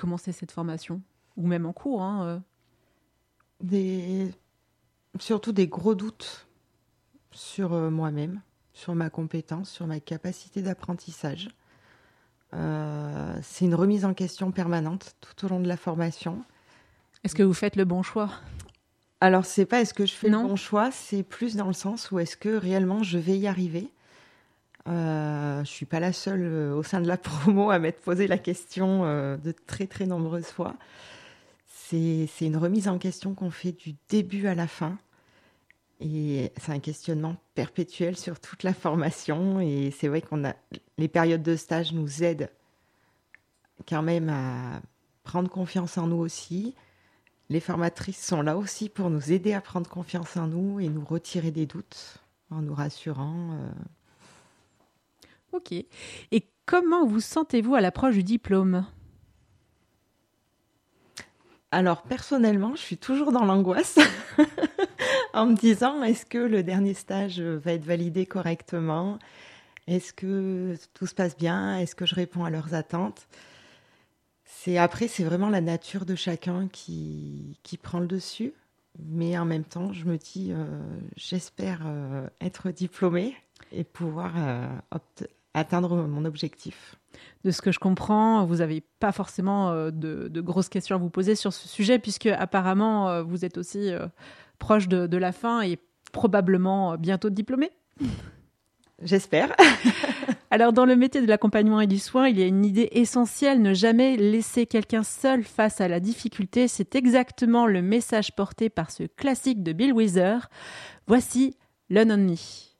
commencé cette formation ? Ou même en cours, hein Surtout des gros doutes sur moi-même, sur ma compétence, sur ma capacité d'apprentissage. C'est une remise en question permanente tout au long de la formation. Est-ce que vous faites le bon choix ? Alors, c'est pas est-ce que je fais Non. le bon choix, c'est plus dans le sens où est-ce que réellement je vais y arriver. Je suis pas la seule au sein de la promo à m'être posé la question de très très nombreuses fois. C'est une remise en question qu'on fait du début à la fin. Et c'est un questionnement perpétuel sur toute la formation. Et c'est vrai les périodes de stage nous aident quand même à prendre confiance en nous aussi. Les formatrices sont là aussi pour nous aider à prendre confiance en nous et nous retirer des doutes en nous rassurant. Ok. Et comment vous sentez-vous à l'approche du diplôme ? Alors, personnellement, je suis toujours dans l'angoisse en me disant, est-ce que le dernier stage va être validé correctement ? Est-ce que tout se passe bien ? Est-ce que je réponds à leurs attentes ? Après, c'est vraiment la nature de chacun qui prend le dessus. Mais en même temps, je me dis, j'espère être diplômée et pouvoir atteindre mon objectif. De ce que je comprends, vous n'avez pas forcément de grosses questions à vous poser sur ce sujet, puisque apparemment, vous êtes aussi proche de la fin et probablement bientôt diplômé. J'espère. Alors, dans le métier de l'accompagnement et du soin, il y a une idée essentielle, ne jamais laisser quelqu'un seul face à la difficulté. C'est exactement le message porté par ce classique de Bill Withers. Voici Lean on Me.